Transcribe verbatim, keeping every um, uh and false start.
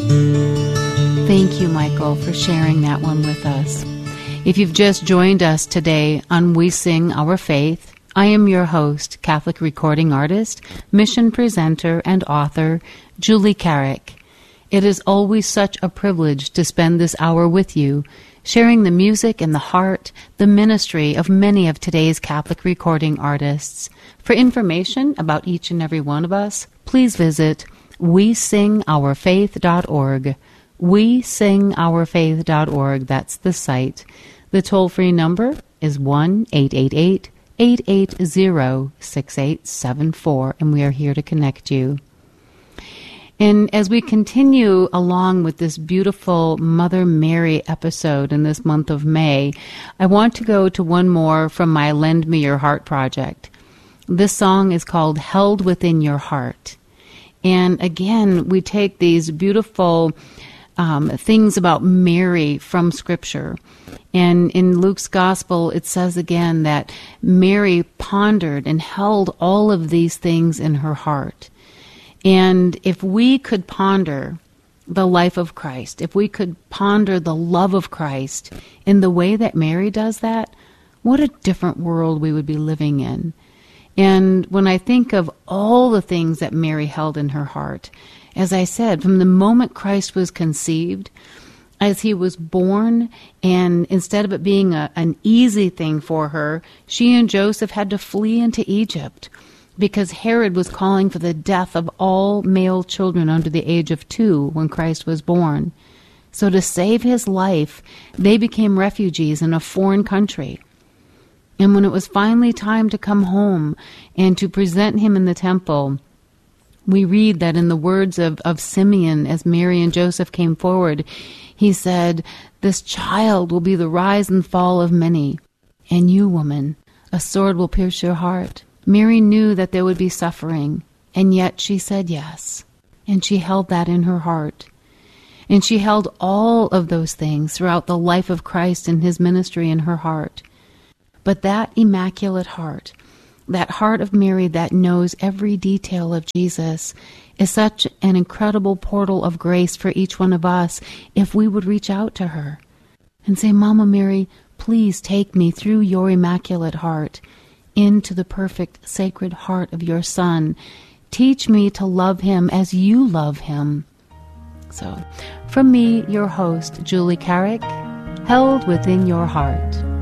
Thank you, Michael, for sharing that one with us. If you've just joined us today on We Sing Our Faith, I am your host, Catholic recording artist, mission presenter, and author, Julie Carrick. It is always such a privilege to spend this hour with you, sharing the music and the heart, the ministry of many of today's Catholic recording artists. For information about each and every one of us, please visit we sing our faith dot org. we sing our faith dot org. That's the site. The toll-free number is one eight eight eight, eight eight zero, six eight seven four, and we are here to connect you. And as we continue along with this beautiful Mother Mary episode in this month of May, I want to go to one more from my Lend Me Your Heart project. This song is called Held Within Your Heart. And again, we take these beautiful um, things about Mary from Scripture. And in Luke's Gospel, it says again that Mary pondered and held all of these things in her heart. And if we could ponder the life of Christ, if we could ponder the love of Christ in the way that Mary does that, what a different world we would be living in. And when I think of all the things that Mary held in her heart, as I said, from the moment Christ was conceived, as he was born, and instead of it being a, an easy thing for her, she and Joseph had to flee into Egypt because Herod was calling for the death of all male children under the age of two when Christ was born. So to save his life, they became refugees in a foreign country. And when it was finally time to come home and to present him in the temple, we read that in the words of, of Simeon, as Mary and Joseph came forward, he said, "This child will be the rise and fall of many, and you, woman, a sword will pierce your heart." Mary knew that there would be suffering, and yet she said yes, and she held that in her heart. And she held all of those things throughout the life of Christ and his ministry in her heart. But that immaculate heart, that heart of Mary that knows every detail of Jesus, is such an incredible portal of grace for each one of us if we would reach out to her and say, "Mama Mary, please take me through your immaculate heart into the perfect sacred heart of your Son. Teach me to love him as you love him." So, from me, your host, Julie Carrick, Held Within Your Heart.